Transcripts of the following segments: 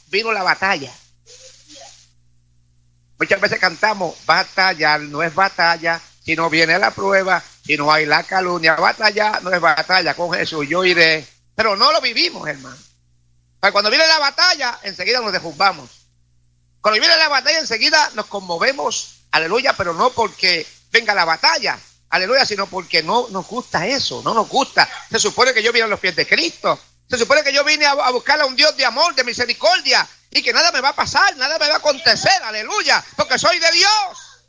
vino la batalla. Muchas veces cantamos, batallar no es batalla, si no viene la prueba, si no hay la calumnia. Batallar no es batalla, con Jesús yo iré. Pero no lo vivimos, hermano. Pero cuando viene la batalla, enseguida nos derrumbamos. Cuando viene la batalla, enseguida nos conmovemos, aleluya, pero no porque venga la batalla, aleluya, sino porque no nos gusta eso, no nos gusta. Se supone que yo vine a los pies de Cristo. Se supone que yo vine a buscar a un Dios de amor, de misericordia, y que nada me va a pasar, nada me va a acontecer, aleluya, porque soy de Dios.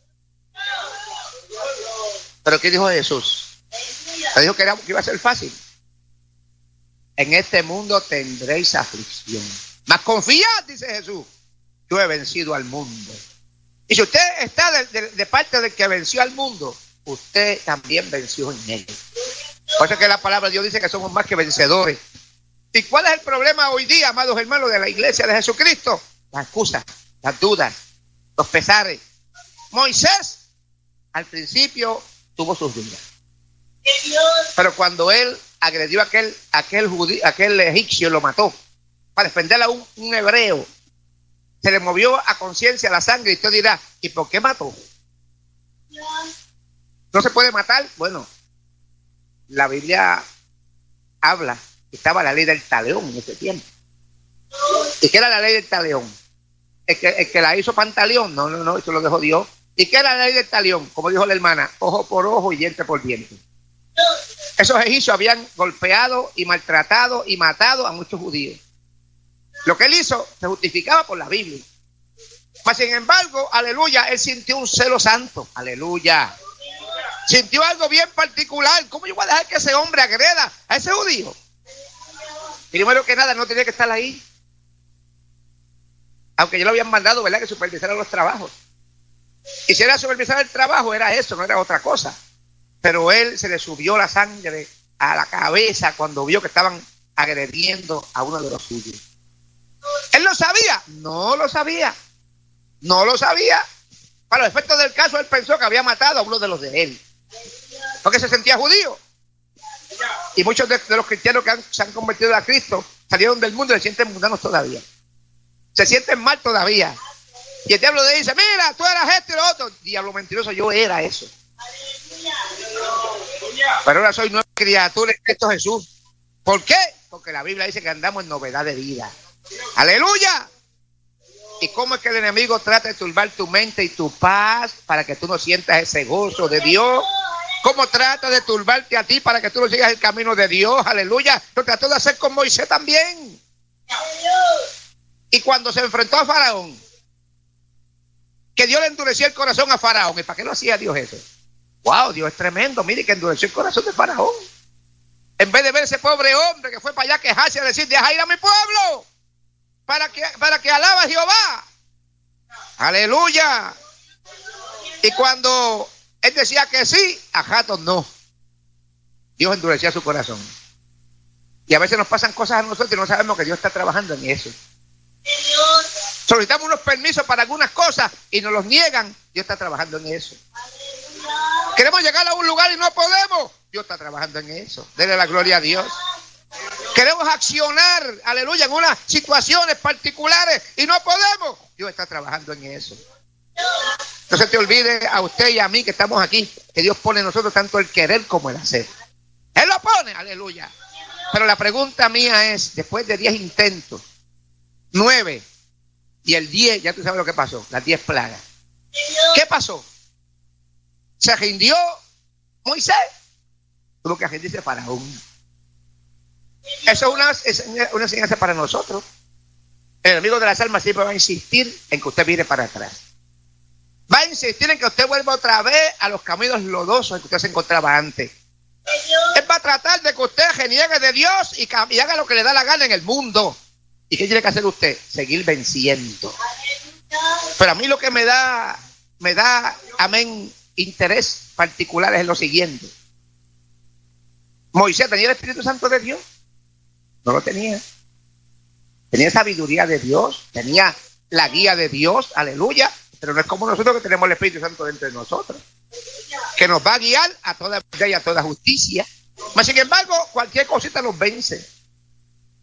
Pero ¿qué dijo Jesús? Le dijo que iba a ser fácil. En este mundo tendréis aflicción, mas confiad, dice Jesús, yo he vencido al mundo. Y si usted está de parte del que venció al mundo, usted también venció en él. Por eso es que la palabra de Dios dice que somos más que vencedores. ¿Y cuál es el problema hoy día, amados hermanos, de la iglesia de Jesucristo? Las excusas, las dudas, los pesares. Moisés al principio tuvo sus dudas, pero cuando él agredió a aquel egipcio, lo mató para defender a un hebreo, se le movió a conciencia la sangre. Y usted dirá, ¿y por qué mató? ¿No se puede matar? Bueno, la Biblia habla que estaba la ley del talión en ese tiempo. ¿Y qué era la ley del talión? El que la hizo Pantaleón, no, eso lo dejó Dios. ¿Y qué era la ley del talión? Como dijo la hermana, ojo por ojo y diente por diente. Esos egipcios habían golpeado y maltratado y matado a muchos judíos. Lo que él hizo se justificaba por la Biblia. Mas sin embargo, aleluya, él sintió un celo santo, aleluya. Sintió algo bien particular. ¿Cómo yo voy a dejar que ese hombre agreda a ese judío? Primero que nada, no tenía que estar ahí. Aunque ya lo habían mandado, ¿verdad?, que supervisara los trabajos. Y si era supervisar el trabajo, era eso, no era otra cosa. Pero él se le subió la sangre a la cabeza cuando vio que estaban agrediendo a uno de los suyos. ¿Él lo sabía? No lo sabía. No lo sabía. Para los efectos del caso, él pensó que había matado a uno de los de él, porque se sentía judío. Y muchos de los cristianos que se han convertido a Cristo salieron del mundo y se sienten mundanos todavía. Se sienten mal todavía. Y el diablo le dice, mira, tú eras esto y lo otro. Diablo mentiroso, yo era eso. Pero ahora soy nueva criatura en Cristo Jesús. ¿Por qué? Porque la Biblia dice que andamos en novedad de vida. ¡Aleluya! ¿Y cómo es que el enemigo trata de turbar tu mente y tu paz para que tú no sientas ese gozo de Dios? ¿Cómo trata de turbarte a ti para que tú no sigas el camino de Dios? ¡Aleluya! Lo trató de hacer con Moisés también. Y cuando se enfrentó a Faraón, que Dios le endureció el corazón a Faraón. ¿Y para qué lo hacía Dios eso? ¡Wow! Dios es tremendo. Mire que endureció el corazón de Faraón. En vez de ver ese pobre hombre que fue para allá a quejarse, a decir, deja ir a mi pueblo para que alaba a Jehová. ¡Aleluya! Y cuando él decía que sí, a Jatos no. Dios endurecía su corazón. Y a veces nos pasan cosas a nosotros y no sabemos que Dios está trabajando en eso. Solicitamos unos permisos para algunas cosas y nos los niegan. Dios está trabajando en eso. Queremos llegar a un lugar y no podemos. Dios está trabajando en eso. Denle la gloria a Dios. Queremos accionar, aleluya, en unas situaciones particulares y no podemos. Dios está trabajando en eso. No se te olvide a usted y a mí que estamos aquí, que Dios pone en nosotros tanto el querer como el hacer. Él lo pone, aleluya. Pero la pregunta mía es, después de 10 intentos, 9 y el 10, ya tú sabes lo que pasó, las 10 plagas. ¿Qué pasó? ¿Se rindió Moisés? Tuvo que rendirse Faraón. Eso es una enseñanza para nosotros. El enemigo de las almas siempre va a insistir en que usted vire para atrás. Va a insistir en que usted vuelva otra vez a los caminos lodosos en que usted se encontraba antes. Él va a tratar de que usted reniegue de Dios y haga lo que le da la gana en el mundo. ¿Y qué tiene que hacer usted? Seguir venciendo. Pero a mí lo que me da, amén, interés particular es lo siguiente. Moisés tenía el Espíritu Santo de Dios. No lo tenía. Tenía sabiduría de Dios, tenía la guía de Dios, aleluya. Pero no es como nosotros que tenemos el Espíritu Santo dentro de nosotros, que nos va a guiar a toda verdad y a toda justicia. Mas sin embargo, cualquier cosita nos vence.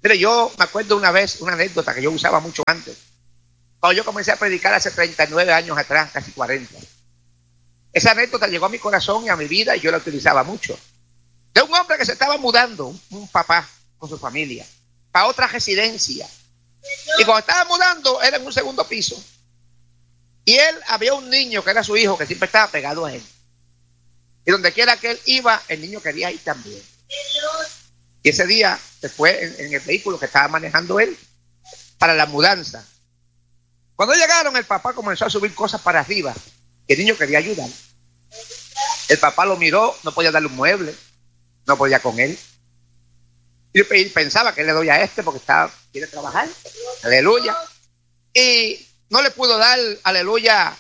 Mire, yo me acuerdo una vez, una anécdota que yo usaba mucho antes. Cuando yo comencé a predicar hace 39 años atrás, casi 40. Esa anécdota llegó a mi corazón y a mi vida y yo la utilizaba mucho. De un hombre que se estaba mudando, un papá con su familia, para otra residencia. Y cuando estaba mudando, era en un segundo piso. Y él, había un niño que era su hijo, que siempre estaba pegado a él. Y donde quiera que él iba, el niño quería ir también. Y ese día se fue en el vehículo que estaba manejando él para la mudanza. Cuando llegaron, el papá comenzó a subir cosas para arriba. Y el niño quería ayudar. El papá lo miró, no podía darle un mueble, no podía con él. Y pensaba que le doy a este porque quiere trabajar. Aleluya. Y no le pudo dar, aleluya,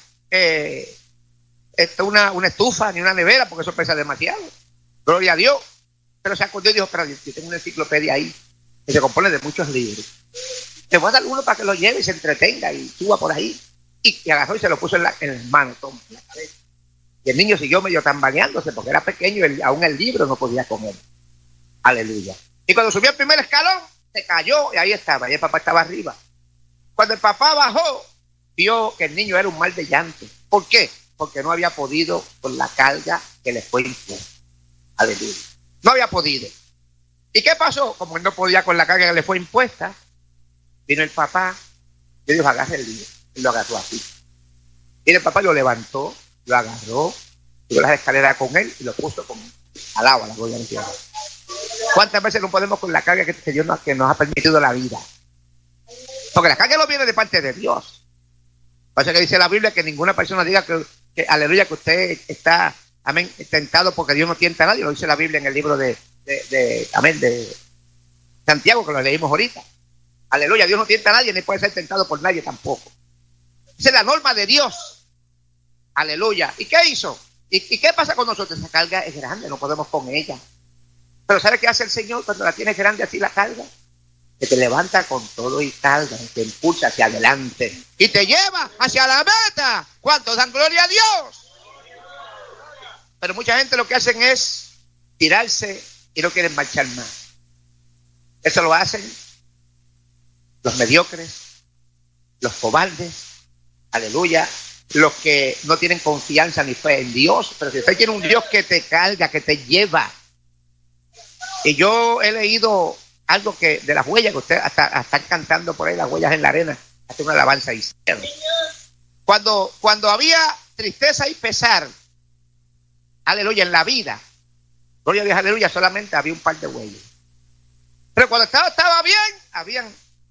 una estufa ni una nevera porque eso pesa demasiado. Gloria a Dios. Pero se acordó y dijo, pero yo tengo una enciclopedia ahí que se compone de muchos libros. Te voy a dar uno para que lo lleve y se entretenga y suba por ahí. Y agarró y se lo puso en las manos, toma, en la cabeza. Y el niño siguió medio tambaleándose porque era pequeño y aún el libro no podía con él. Aleluya. Y cuando subió el primer escalón, se cayó y ahí estaba. Y el papá estaba arriba. Cuando el papá bajó, vio que el niño era un mal de llanto. ¿Por qué? Porque no había podido con la carga que le fue impuesta. Aleluya. No había podido. ¿Y qué pasó? Como él no podía con la carga que le fue impuesta, vino el papá y dijo, agarre el niño. Y lo agarró así. Y el papá lo levantó, lo agarró, subió las escaleras con él y lo puso al lado, a la gloria de Dios. ¿Cuántas veces no podemos con la carga que Dios que nos ha permitido la vida? Porque la carga no viene de parte de Dios. Por eso que dice la Biblia que ninguna persona diga que aleluya, que usted está, amén, tentado porque Dios no tienta a nadie. Lo dice la Biblia en el libro de Santiago, que lo leímos ahorita. Aleluya, Dios no tienta a nadie, ni puede ser tentado por nadie tampoco. Esa es la norma de Dios. Aleluya. ¿Y qué hizo? ¿Y qué pasa con nosotros? Esa carga es grande, no podemos con ella. Pero ¿sabe qué hace el Señor cuando la tienes grande así la carga? Que te levanta con todo y carga, te impulsa hacia adelante y te lleva hacia la meta. ¿Cuántos dan gloria a Dios? Pero mucha gente lo que hacen es tirarse y no quieren marchar más. Eso lo hacen los mediocres, los cobardes, aleluya, los que no tienen confianza ni fe en Dios. Pero si usted tiene un Dios que te carga, que te lleva. Y yo he leído algo que de las huellas, que usted hasta están cantando por ahí, las huellas en la arena, hace una alabanza y cuando había tristeza y pesar, aleluya, en la vida, gloria a Dios, aleluya, solamente había un par de huellas. Pero cuando estaba bien, habían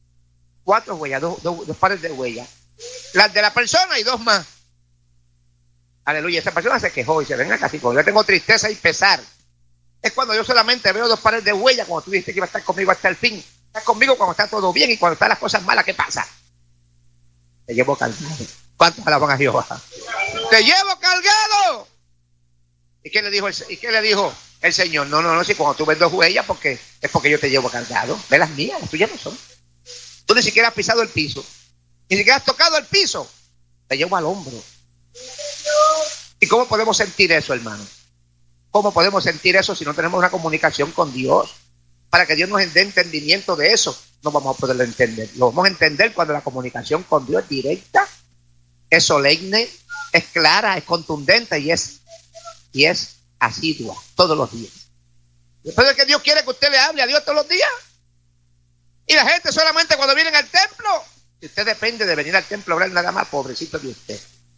4 huellas, dos pares de huellas. Las de la persona y 2 más. Aleluya, esa persona se quejó y se ven acá, así, cuando yo tengo tristeza y pesar, es cuando yo solamente veo 2 pares de huellas, cuando tú dijiste que iba a estar conmigo hasta el fin. Estás conmigo cuando está todo bien y cuando están las cosas malas, ¿qué pasa? Te llevo cargado. ¿Cuántos alaban a Jehová? ¡Te llevo cargado! ¿Y qué le dijo el Señor? No, si cuando tú ves 2 huellas, es porque yo te llevo cargado. Ve las mías, las tuyas no son. Tú ni siquiera has pisado el piso. Ni siquiera has tocado el piso. Te llevo al hombro. ¿Y cómo podemos sentir eso, hermano? ¿Cómo podemos sentir eso si no tenemos una comunicación con Dios? Para que Dios nos dé entendimiento de eso, no vamos a poderlo entender. Lo vamos a entender cuando la comunicación con Dios es directa, es solemne, es clara, es contundente y es asidua, todos los días. Después de que Dios quiere que usted le hable a Dios todos los días. Y la gente solamente cuando vienen al templo, si usted depende de venir al templo a hablar nada más, pobrecito de usted.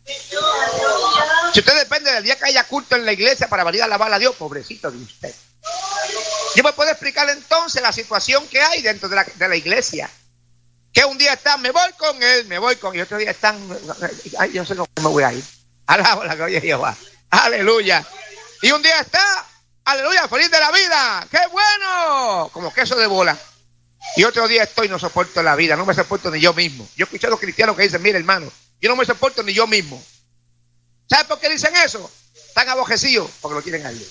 Si usted depende del día que haya culto en la iglesia para venir a alabar a Dios, pobrecito de usted. Yo me puedo explicar entonces la situación que hay dentro de la iglesia. Que un día están, me voy con él, y otro día están, ay, yo no sé cómo me voy a ir. Alabo la gloria de Jehová. Aleluya. Y un día está, aleluya, feliz de la vida. ¡Qué bueno! Como queso de bola. Y otro día estoy, no soporto la vida, no me soporto ni yo mismo. Yo escuché a los cristianos que dicen, mire hermano, yo no me soporto ni yo mismo. ¿Sabe por qué dicen eso? Están abojecidos porque lo tienen a Dios.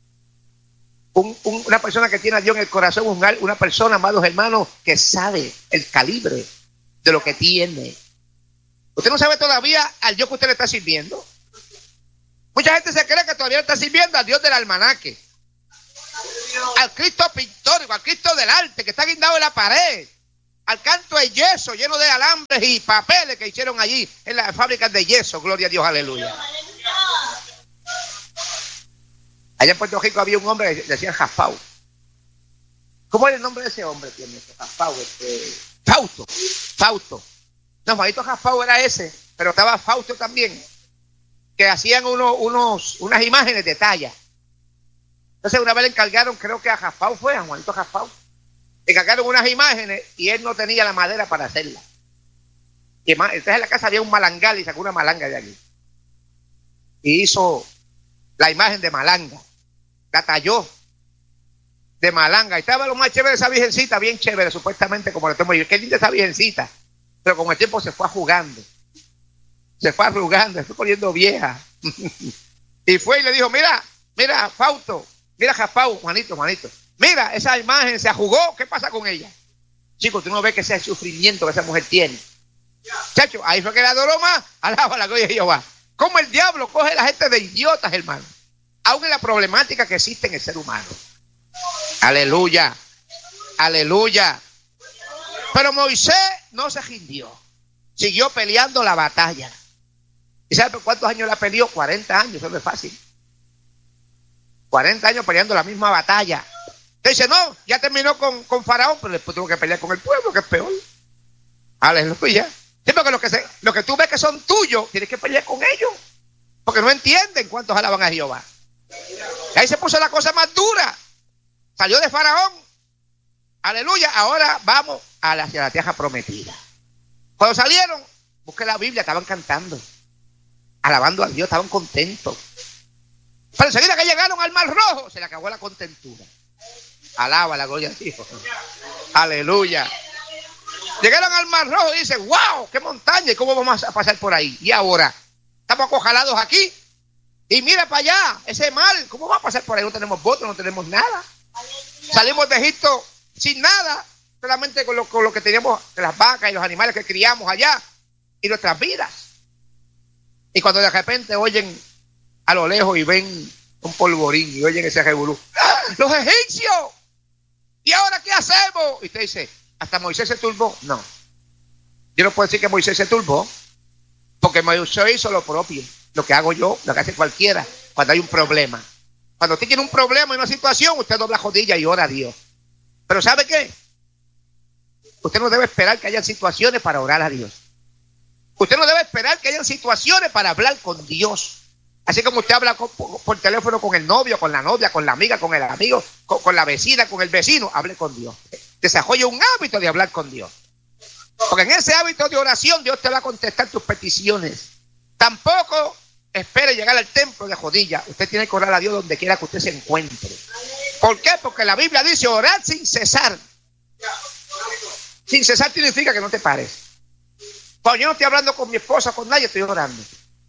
Una persona que tiene a Dios en el corazón, una persona, amados hermanos, que sabe el calibre de lo que tiene. Usted no sabe todavía al Dios que usted le está sirviendo. Mucha gente se cree que todavía le está sirviendo al Dios del almanaque. al Cristo pictórico, al Cristo del arte que está guindado en la pared, al canto de yeso lleno de alambres y papeles que hicieron allí en las fábricas de yeso. Gloria a Dios, aleluya. Allá en Puerto Rico había un hombre que decía Jaspau. ¿Cómo era el nombre de ese hombre? Jaspau, Fausto. No, Juanito Jaspau era ese, pero estaba Fausto también, que hacían unas imágenes de talla. Entonces una vez le encargaron, creo que a Jaspau fue, a Juanito Jaspau, le encargaron unas imágenes y él no tenía la madera para hacerlas. Y entonces en la casa había un malangal y sacó una malanga de allí. Y hizo la imagen de malanga, la talló de malanga. Y estaba lo más chévere de esa virgencita, bien chévere, supuestamente, como le tengo yo. Qué linda esa virgencita. Pero con el tiempo se fue jugando. Se fue arrugando, se fue poniendo vieja. Y fue y le dijo, mira, Fausto, mira, Jaspau, Juanito. Mira, esa imagen se ajugó, ¿qué pasa con ella? Chicos, tú no ves que ese sufrimiento que esa mujer tiene. Chacho, ahí fue que la adoró más. Alaba la gloria de Jehová. Cómo el diablo coge a la gente de idiotas, hermano. Aún en la problemática que existe en el ser humano. Aleluya. Aleluya. Pero Moisés no se rindió. Siguió peleando la batalla. ¿Y sabe por cuántos años la peleó? 40 años, eso no es fácil. 40 años peleando la misma batalla. Entonces dice, no, ya terminó con Faraón, pero después tuvo que pelear con el pueblo, que es peor. Aleluya. Sí, porque lo que tú ves que son tuyos, tienes que pelear con ellos. Porque no entienden cuántos alaban a Jehová. Y ahí se puso la cosa más dura. Salió de Faraón. Aleluya. Ahora vamos hacia la tierra prometida. Cuando salieron, busqué la Biblia, estaban cantando, alabando a Dios, estaban contentos. Pero enseguida que llegaron al Mar Rojo, se le acabó la contentura. Alaba la gloria de Dios. Aleluya. Llegaron al Mar Rojo y dicen, wow, qué montaña, ¿y cómo vamos a pasar por ahí? Y ahora, estamos acojalados aquí. Y mira para allá, ese mar, ¿cómo va a pasar por ahí? No tenemos botes, no tenemos nada. Salimos de Egipto sin nada, solamente con lo que teníamos, las vacas y los animales que criamos allá, y nuestras vidas. Y cuando de repente oyen a lo lejos y ven un polvorín y oyen ese revolú, ¡ah! ¡Los egipcios! ¿Y ahora qué hacemos? Y usted dice, ¿hasta Moisés se turbó? No. Yo no puedo decir que Moisés se turbó, porque Moisés hizo lo propio, lo que hago yo, lo que hace cualquiera, cuando hay un problema. Cuando usted tiene un problema y una situación, usted dobla rodilla y ora a Dios. Pero ¿sabe qué? Usted no debe esperar que haya situaciones para orar a Dios. Usted no debe esperar que haya situaciones para hablar con Dios. Así como usted habla por teléfono con el novio, con la novia, con la amiga, con el amigo, con la vecina, con el vecino, hable con Dios. Desarrolle un hábito de hablar con Dios. Porque en ese hábito de oración Dios te va a contestar tus peticiones. Tampoco espere llegar al templo de rodillas. Usted tiene que orar a Dios donde quiera que usted se encuentre. ¿Por qué? Porque la Biblia dice orar sin cesar. Sin cesar significa que no te pares. Cuando yo no estoy hablando con mi esposa, con nadie, estoy orando.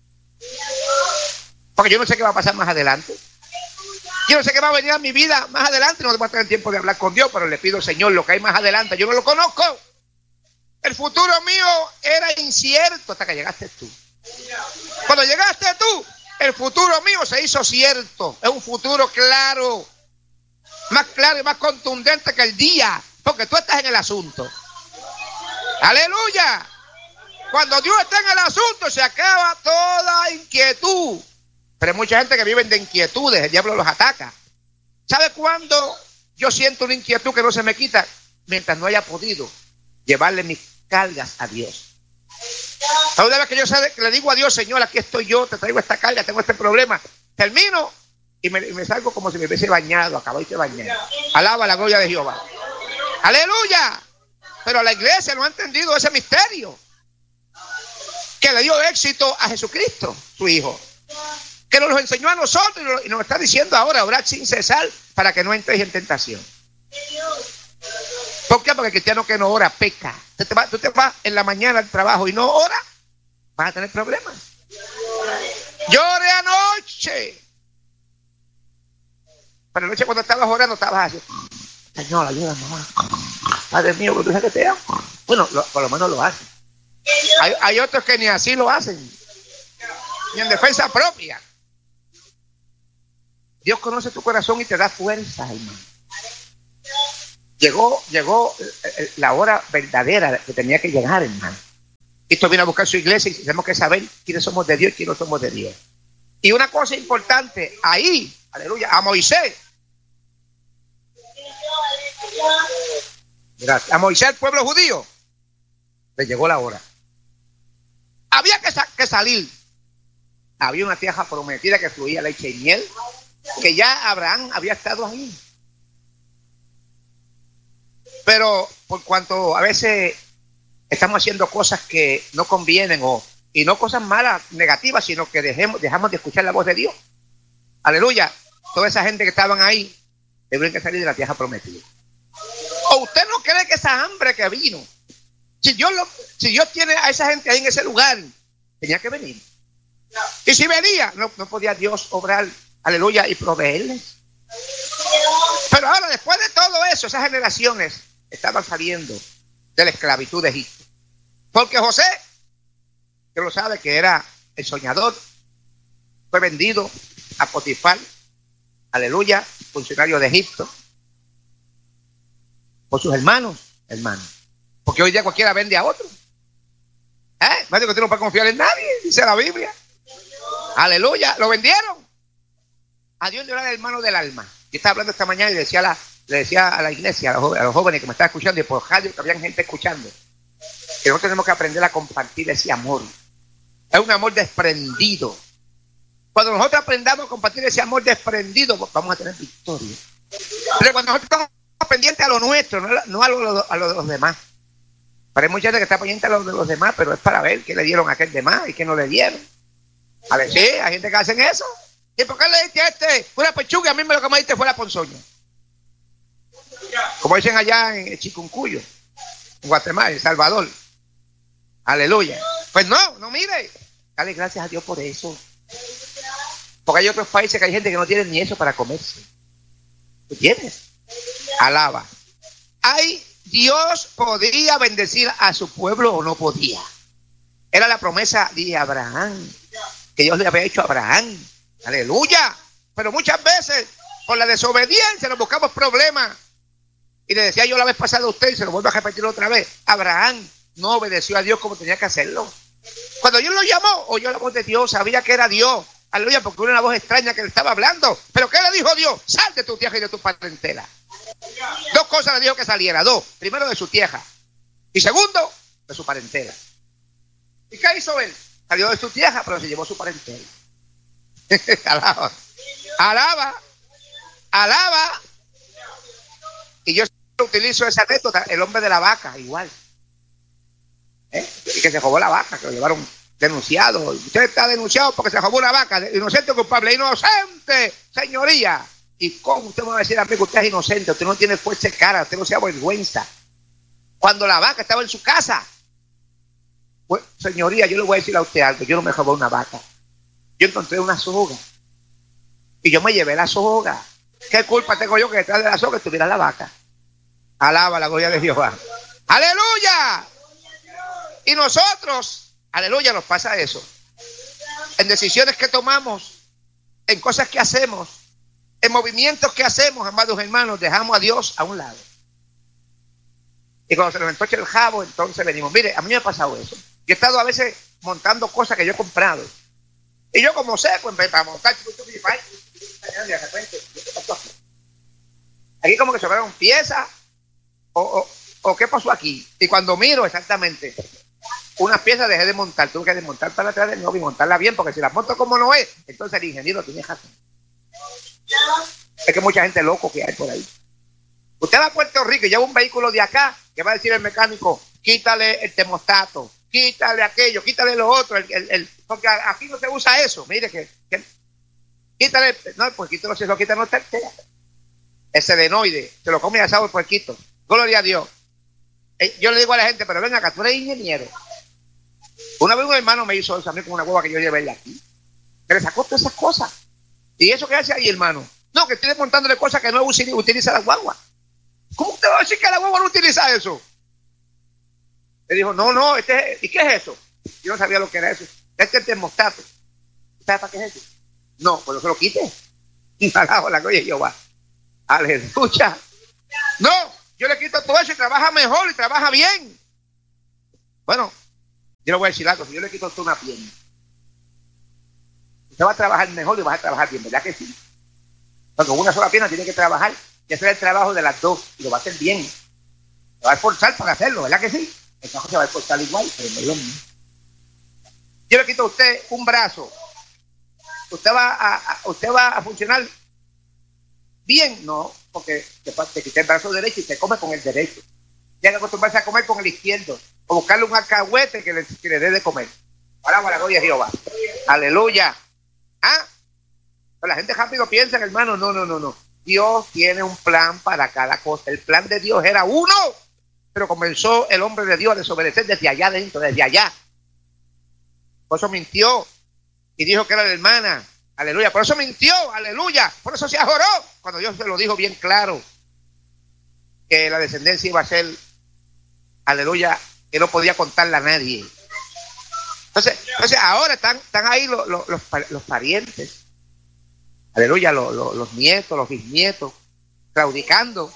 Porque yo no sé qué va a pasar más adelante. Yo no sé qué va a venir a mi vida más adelante. No voy a tener tiempo de hablar con Dios, pero le pido, Señor, lo que hay más adelante, yo no lo conozco. El futuro mío era incierto hasta que llegaste tú. Cuando llegaste tú, el futuro mío se hizo cierto. Es un futuro claro. Más claro y más contundente que el día. Porque tú estás en el asunto. Aleluya. Cuando Dios está en el asunto, se acaba toda inquietud. Pero hay mucha gente que vive de inquietudes, el diablo los ataca. ¿Sabe cuándo yo siento una inquietud que no se me quita? Mientras no haya podido llevarle mis cargas a Dios. Una vez que yo le digo a Dios, Señor, aquí estoy yo, te traigo esta carga, tengo este problema, termino y me salgo como si me hubiese bañado, acabo de bañar. Alaba la gloria de Jehová. Aleluya. Pero la iglesia no ha entendido ese misterio, que le dio éxito a Jesucristo, su Hijo, que nos lo enseñó a nosotros y nos está diciendo ahora, orar sin cesar para que no entres en tentación. ¿Por qué? Porque el cristiano que no ora peca. Tú te vas en la mañana al trabajo y no ora, vas a tener problemas. Yo oré anoche, pero anoche cuando estabas orando estabas así, Señor, ayúdame, Padre mío, ¿tú sabes que te amo? Bueno, por lo menos lo hacen. Hay otros que ni así lo hacen, ni en defensa propia. Dios conoce tu corazón y te da fuerza, hermano. Llegó la hora verdadera que tenía que llegar, hermano. Cristo vino a buscar su iglesia y tenemos que saber quiénes somos de Dios y quiénes no somos de Dios. Y una cosa importante, ahí, aleluya, a Moisés. Gracias. A Moisés, el pueblo judío, le llegó la hora. Había que salir. Había una tierra prometida que fluía leche y miel, que ya Abraham había estado ahí. Pero por cuanto a veces estamos haciendo cosas que no convienen y no cosas malas, negativas, sino que dejamos de escuchar la voz de Dios. Aleluya. Toda esa gente que estaban ahí tuvieron que salir de la tierra prometida. ¿O usted no cree que esa hambre que vino, si Dios tiene a esa gente ahí en ese lugar, tenía que venir? Y si venía, no podía Dios obrar, aleluya, y proveerles. Pero ahora, después de todo eso, esas generaciones estaban saliendo de la esclavitud de Egipto. Porque José, que lo sabe, que era el soñador, fue vendido a Potifar, aleluya, funcionario de Egipto, por sus hermanos. Porque hoy día cualquiera vende a otro. Más de que usted no puede confiar en nadie, dice la Biblia. Aleluya, lo vendieron. A Dios le da el hermano del alma. Yo estaba hablando esta mañana y le decía a la iglesia, a los jóvenes que me estaban escuchando y por radio que había gente escuchando, que nosotros tenemos que aprender a compartir ese amor. Es un amor desprendido. Cuando nosotros aprendamos a compartir ese amor desprendido, vamos a tener victoria. Pero cuando nosotros estamos pendientes a lo nuestro, no a lo de los demás. Pero hay mucha gente que está pendiente a lo de los demás, pero es para ver qué le dieron a aquel demás y qué no le dieron. A ver, sí, hay gente que hacen eso. ¿Y por qué le diste a este una pechuga y a mí lo que me diste fue la ponzoña? Como dicen allá en Chicuncuyo, en Guatemala, en Salvador. Aleluya. Pues no mire. Dale gracias a Dios por eso. Porque hay otros países que hay gente que no tiene ni eso para comerse. ¿Tú tienes? Alaba. Dios podía bendecir a su pueblo o no podía. Era la promesa de Abraham, que Dios le había hecho a Abraham. Aleluya. Pero muchas veces, por la desobediencia, nos buscamos problemas. Y le decía yo la vez pasada a usted, y se lo vuelvo a repetir otra vez, Abraham no obedeció a Dios como tenía que hacerlo. Cuando Dios lo llamó, oyó la voz de Dios, sabía que era Dios. Aleluya, porque era una voz extraña que le estaba hablando. Pero ¿qué le dijo Dios? Sal de tu tierra y de tu parentela. Dos cosas le dijo que saliera. Primero, de su tierra. Y segundo, de su parentela. ¿Y qué hizo él? Salió de su tierra, pero se llevó su parentela. Alaba. Y yo utilizo esa anécdota, el hombre de la vaca, igual. Y que se robó la vaca, que lo llevaron denunciado. Usted está denunciado porque se robó una vaca. Inocente o culpable. Inocente, señoría. ¿Y cómo usted me va a decir a mí que usted es inocente? Usted no tiene fuerza de cara, usted no se avergüenza. Cuando la vaca estaba en su casa. Pues, señoría, yo le voy a decir a usted algo. Yo no me robé una vaca. Yo encontré una soga. Y yo me llevé la soga. ¿Qué culpa tengo yo que detrás de la soga estuviera la vaca? Alaba la gloria de Jehová. ¡Aleluya! Y nosotros, aleluya, nos pasa eso. En decisiones que tomamos, en cosas que hacemos, en movimientos que hacemos, amados hermanos, dejamos a Dios a un lado. Y cuando se nos entocha el jabo, entonces venimos. Mire, a mí me ha pasado eso. Yo he estado a veces montando cosas que yo he comprado. Y yo como sé, pues para montar, de repente, ¿qué pasó aquí? Aquí como que sobraron piezas, o ¿qué pasó aquí? Y cuando miro exactamente, unas piezas dejé de montar, tuve que desmontar para atrás del nuevo y montarla bien, porque si las monto como no es, entonces el ingeniero tiene razón. Es que mucha gente loco que hay por ahí. Usted va a Puerto Rico y lleva un vehículo de acá, que va a decir el mecánico, quítale el termostato, quítale aquello, quítale lo otro, porque aquí no se usa eso. Mire que quítale, no, pues quítalo, si lo quita no está entera. Ese adenoide, se lo come asado el puerquito. Gloria a Dios. Yo le digo a la gente, pero ven acá, tú eres ingeniero. Una vez un hermano me hizo eso a mí con una hueva que yo llevé de aquí. Que le sacó todas esas cosas. ¿Y eso qué hace ahí, hermano? No, que estoy desmontándole cosas que no utiliza la guagua. ¿Cómo usted va a decir que la guagua no utiliza eso? Le dijo, no, ¿y qué es eso? Yo no sabía lo que era eso. Este es el termostato. ¿Sabe para qué es eso? No, pues no se lo quite. Alaba la gloria de Jehová. Aleluya. No, yo le quito todo eso y trabaja mejor y trabaja bien. Bueno, yo le voy a decir algo. Si yo le quito toda una pierna, usted va a trabajar mejor y va a trabajar bien, ¿verdad que sí? Porque con una sola pierna tiene que trabajar y hacer el trabajo de las dos y lo va a hacer bien. Se va a esforzar para hacerlo, ¿verdad que sí? El trabajo se va a esforzar igual, pero no es lo mismo. Yo le quito a usted un brazo. ¿Usted va a funcionar bien? No, porque te quita el brazo derecho y te come con el derecho. Tiene que acostumbrarse a comer con el izquierdo o buscarle un alcahuete que le dé de comer. Alaba la gloria de Jehová. Aleluya. ¿Ah? Pero la gente rápido piensa, hermano, no. Dios tiene un plan para cada cosa. El plan de Dios era uno, pero comenzó el hombre de Dios a desobedecer desde allá adentro, desde allá. Por eso mintió y dijo que era la hermana. Aleluya. Por eso mintió. Aleluya. Por eso se ajoró. Cuando Dios se lo dijo bien claro que la descendencia iba a ser, aleluya, que no podía contarla a nadie. Entonces ahora están ahí los parientes. Aleluya. Los nietos, los bisnietos, claudicando.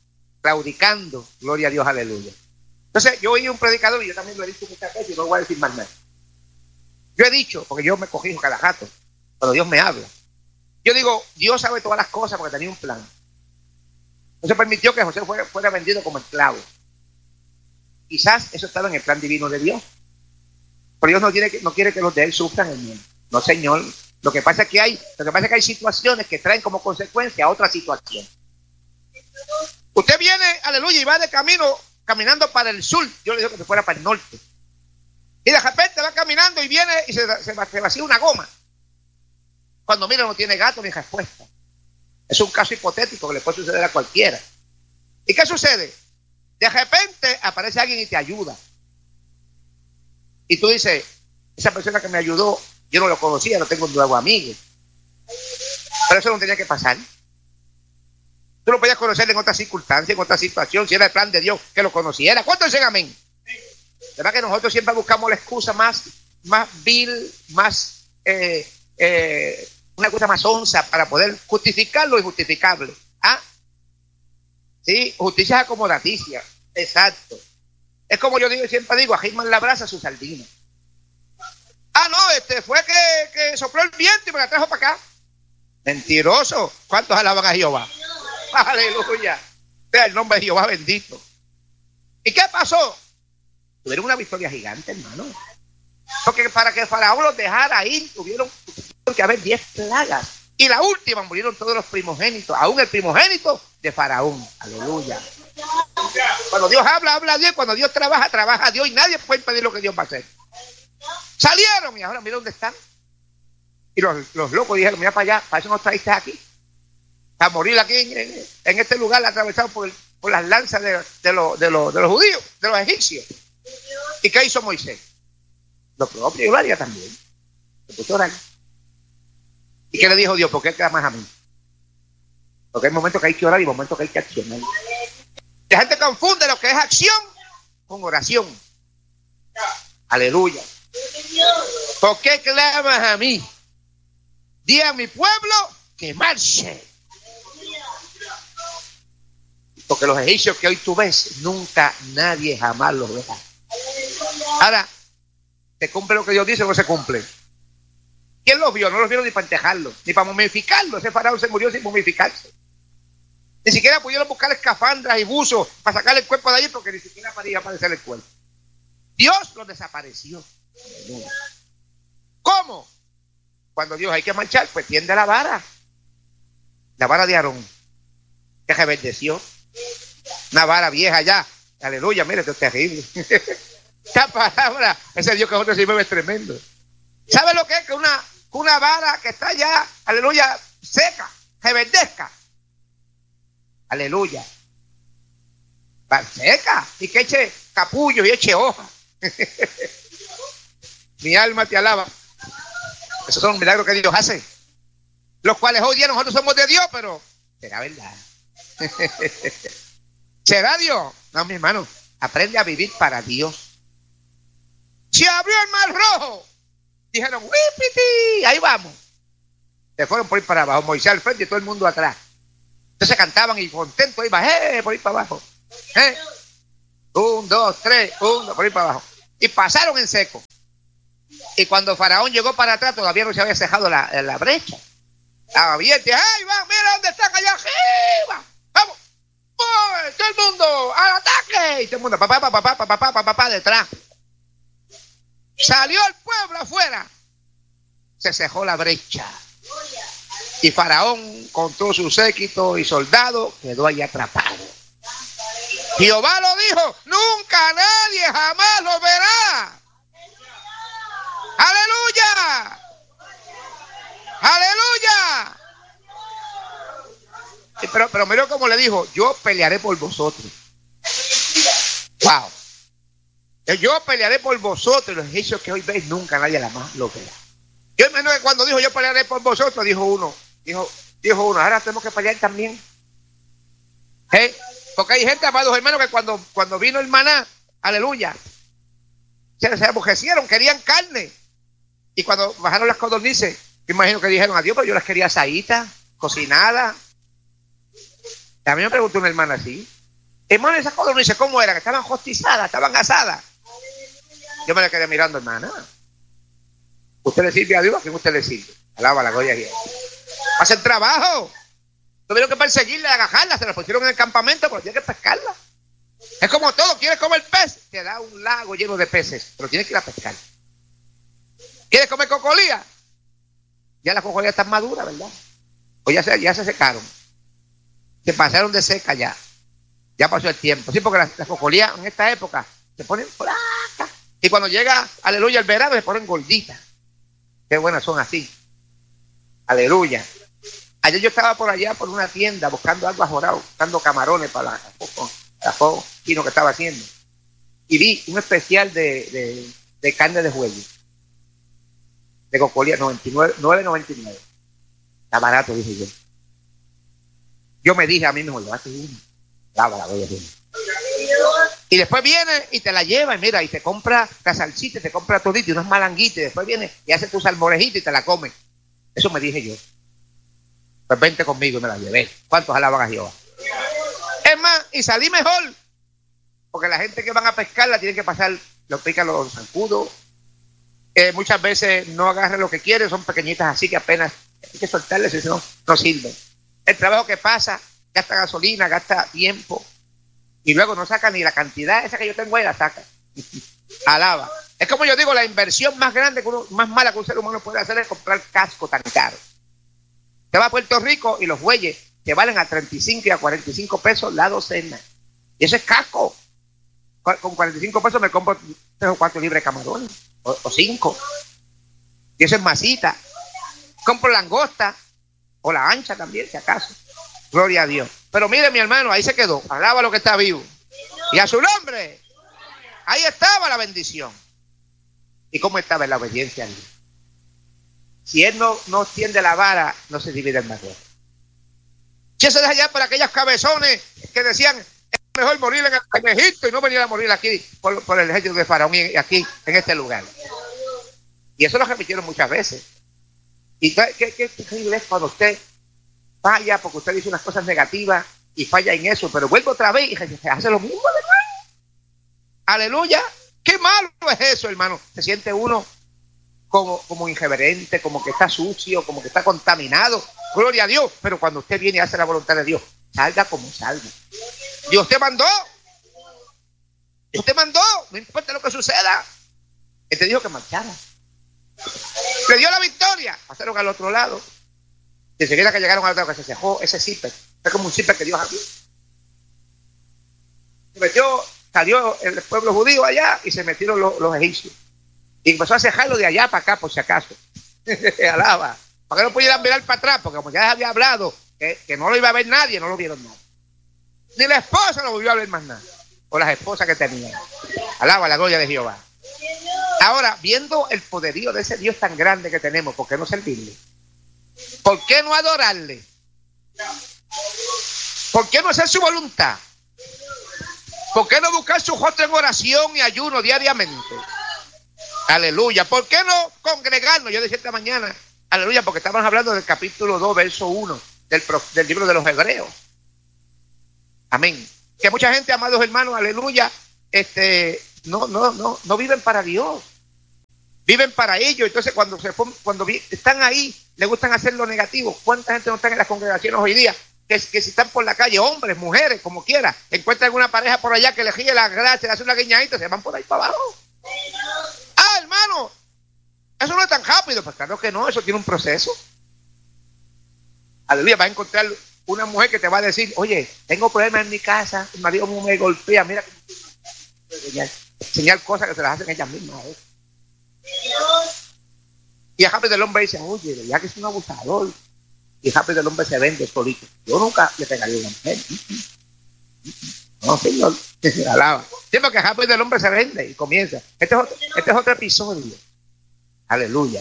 Gloria a Dios. Aleluya. Entonces yo oí un predicador y yo también lo he dicho muchas veces y no voy a decir más nada. Yo he dicho, porque yo me corrijo cada rato, cuando Dios me habla. Yo digo, Dios sabe todas las cosas porque tenía un plan. No se permitió que José fuera vendido como esclavo. Quizás eso estaba en el plan divino de Dios. Pero Dios no quiere que los de él sufran el miedo. No, Señor. Lo que pasa es que hay situaciones que traen como consecuencia otra situación. Usted viene, aleluya, y va de camino, caminando para el sur. Yo le digo que se fuera para el norte. Y de repente va caminando y viene y se vacía una goma. Cuando mira no tiene gato ni respuesta. Es un caso hipotético que le puede suceder a cualquiera. ¿Y qué sucede? De repente aparece alguien y te ayuda. Y tú dices, esa persona que me ayudó, yo no lo conocía, no tengo un nuevo amigo. Pero eso no tenía que pasar. Tú lo podías conocer en otra circunstancia, en otra situación, si era el plan de Dios que lo conociera. ¿Cuántos dicen amén? ¿Verdad que nosotros siempre buscamos la excusa más vil, más una cosa más onza para poder justificar lo injustificable? ¿Ah? Sí, justicia es acomodaticia. Exacto. Es como yo siempre digo, ajiman la brasa a su sardina. Ah, no, fue que sopló el viento y me la trajo para acá. Mentiroso. ¿Cuántos alaban a Jehová? Aleluya. Sea el nombre de Jehová bendito. ¿Y qué pasó? Tuvieron una victoria gigante, hermano. Porque para que Faraón los dejara ir, tuvieron que haber 10 plagas. Y la última murieron todos los primogénitos, aún el primogénito de Faraón. Aleluya. Cuando Dios habla Dios. Cuando Dios trabaja Dios. Y nadie puede impedir lo que Dios va a hacer. Salieron y ahora mira dónde están. Y los locos dijeron, mira para allá, para eso nos traíste aquí. A morir aquí en este lugar atravesado por las lanzas de los judíos, de los egipcios. ¿Y qué hizo Moisés? Lo propio, yo lo haría también. Se puso a orar. ¿Y qué le dijo Dios? ¿Por qué clamas a mí? Porque hay momentos que hay que orar y momentos que hay que accionar. La gente confunde lo que es acción con oración. Aleluya. ¿Por qué clamas a mí? Di a mi pueblo que marche. Porque los egipcios que hoy tú ves, nunca nadie jamás los verá. Ahora, ¿se cumple lo que Dios dice o no se cumple? ¿Quién los vio? No los vieron ni para entejarlos, ni para momificarlos. Ese faraón se murió sin momificarse. Ni siquiera pudieron buscar escafandras y buzos para sacarle el cuerpo de allí porque ni siquiera podía aparecer el cuerpo. Dios los desapareció. ¿Cómo? Cuando Dios hay que marchar, pues tiende la vara de Aarón, que reverdeció. Una vara vieja ya. Aleluya, mire, esto es terrible. Esta palabra, ese Dios que nosotros sirve es tremendo. ¿Sabe lo que es? Que una vara que está ya, aleluya, seca, reverdezca. Aleluya. Va seca. Y que eche capullo y eche hoja. Mi alma te alaba. Esos son los milagros que Dios hace. Los cuales hoy día nosotros somos de Dios, pero será verdad. ¿Será Dios? No, mi hermano. Aprende a vivir para Dios. Se abrió el mar rojo. Dijeron, ¡wipiti! Ahí vamos. Se fueron por ir para abajo, Moisés al frente y todo el mundo atrás. Entonces cantaban y contentos iban, por ir para abajo. 1, 2, 3, 1, por ir para abajo. Y pasaron en seco. Y cuando Faraón llegó para atrás, todavía no se había cejado la brecha. Estaba abierta. ¡Ay, va! ¡Mira dónde están allá arriba! ¡Vamos! ¡Voy! ¡Todo el mundo! ¡Al ataque! Y todo el mundo, papá, detrás. Salió el pueblo afuera. Se cejó la brecha. Y Faraón, con todo su séquito y soldados, quedó ahí atrapado. Jehová lo dijo, nunca nadie jamás lo verá. ¡Aleluya! ¡Aleluya! Pero mira cómo le dijo, yo pelearé por vosotros. ¡Wow! Yo pelearé por vosotros. Los egipcios que hoy veis, nunca nadie la más lo verá. Yo imagino que cuando dijo yo pelearé por vosotros, dijo uno, ahora tenemos que pelear también. Porque hay gente, amados hermanos, que cuando vino el maná, aleluya, se abojecieron, querían carne. Y cuando bajaron las codornices, me imagino que dijeron adiós, pero yo las quería asaditas, cocinadas. A mí me preguntó una hermana así, hermano, esas codornices, ¿cómo eran? Estaban rostizadas, estaban asadas. Yo me la quedé mirando, hermana. ¿Usted le sirve a Dios? ¿A quién usted le sirve? Alaba la gloria a Dios. Hacen trabajo. Tuvieron que perseguirla, agajarla, se la pusieron en el campamento, pero tiene que pescarla. Es como todo, ¿quieres comer pez? Te da un lago lleno de peces, pero tienes que ir a pescar. ¿Quieres comer cocolía? Ya las cocolías están maduras, ¿verdad? O ya se secaron. Se pasaron de seca ya. Ya pasó el tiempo. Sí, porque las cocolías en esta época se ponen flacas. Y cuando llega, aleluya, el verano se ponen gorditas. Qué buenas son así. Aleluya. Ayer yo estaba por allá por una tienda buscando algo ajorado, buscando camarones para la fuego chino que estaba haciendo. Y vi un especial de carne de juego. De cocolía, 9.99. Está barato, dije yo. Yo me dije a mí mismo, llévate uno. La voy a hacer. Y después viene y te la lleva y mira, y te compra la salsita, te compra todito y unas malanguitas, y después viene y hace tu salmorejito y te la come. Eso me dije yo. Pues vente conmigo y me la llevé. ¿Cuántos alaban a Jehová? Es más, y salí mejor, porque la gente que van a pescar la tienen que pasar, los pican los zancudos. Muchas veces no agarran lo que quieren, son pequeñitas así que apenas hay que soltarles, si no sirven. El trabajo que pasa, gasta gasolina, gasta tiempo. Y luego no saca ni la cantidad esa que yo tengo ahí, la saca. Alaba. Es como yo digo, la inversión más grande, más mala que un ser humano puede hacer es comprar casco tan caro. Te va a Puerto Rico y los bueyes te valen a 35 y a 45 pesos la docena. Y eso es casco. Con 45 pesos me compro 3 o 4 libres de camarones. O 5. Y eso es masita. Compro langosta. O la ancha también, si acaso. Gloria a Dios. Pero mire, mi hermano, ahí se quedó. Alaba lo que está vivo. Y a su nombre. Ahí estaba la bendición. ¿Y cómo estaba en la obediencia a Dios? Si él no tiende la vara, no se divide el mayor. Si se deja ya por aquellos cabezones que decían, es mejor morir en Egipto y no venir a morir aquí por el ejército de Faraón y aquí, en este lugar. Y eso lo repitieron muchas veces. Y qué terrible es cuando usted falla porque usted dice unas cosas negativas y falla en eso, pero vuelve otra vez y se hace lo mismo de nuevo. Aleluya. Qué malo es eso, hermano. Se siente uno como irreverente, como que está sucio, como que está contaminado. Gloria a Dios. Pero cuando usted viene y hace la voluntad de Dios, salga como salga. Dios te mandó. Dios te mandó. No importa lo que suceda. Él te dijo que marchara. Le dio la victoria. Pasaron al otro lado. De enseguida que llegaron al otro lado, que se cejó ese zipper. Es como un zipper que Dios abrió. Se metió, salió el pueblo judío allá y se metieron los egipcios. Y empezó a cejarlo de allá para acá, por si acaso. Alaba. Para que no pudieran mirar para atrás, porque como ya les había hablado que no lo iba a ver nadie, no lo vieron nada. Ni la esposa no volvió a ver más nada. O las esposas que tenían. Alaba la gloria de Jehová. Ahora, viendo el poderío de ese Dios tan grande que tenemos, ¿por qué no servirle? ¿Por qué no adorarle? ¿Por qué no hacer su voluntad? ¿Por qué no buscar su rostro en oración y ayuno diariamente? Aleluya. ¿Por qué no congregarnos? Yo decía esta mañana, Aleluya, porque estamos hablando del capítulo 2, verso 1 del libro de los Hebreos. Amén. Que mucha gente, amados hermanos, aleluya, no viven para Dios. Viven para ellos. Entonces cuando están ahí, les gustan hacer lo negativo. ¿Cuánta gente no está en las congregaciones hoy día? Que si están por la calle, hombres, mujeres, como quiera, encuentran alguna pareja por allá que le ríe la gracia, le hace una guiñadita, se van por ahí para abajo. Ah, hermano, eso no es tan rápido. Pues claro que no, eso tiene un proceso. Aleluya, vas a encontrar una mujer que te va a decir, oye, tengo problemas en mi casa, mi marido me golpea, mira, enseñar cosas que se las hacen ellas mismas. Y el rápido del hombre dice, oye, ya que es un abusador. Y el rápido del hombre se vende solito. Yo nunca le pegaría a una mujer. No, señor, alaba. Siempre que el rápido del hombre se vende y comienza. Este es otro episodio. Aleluya.